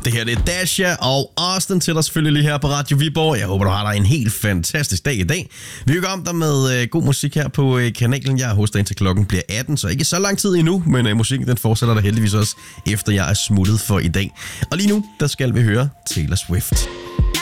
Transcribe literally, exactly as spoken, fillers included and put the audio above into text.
Det her det er Dasha og Austin til dig selvfølgelig lige her på Radio Viborg. Jeg håber, du har dig en helt fantastisk dag i dag. Vi hygger om dig med øh, god musik her på øh, kanalen. Jeg er hos dig indtil klokken bliver atten, så ikke så lang tid endnu, men øh, musikken den fortsætter der heldigvis også, efter jeg er smuttet for i dag. Og lige nu, der skal vi høre Taylor Swift.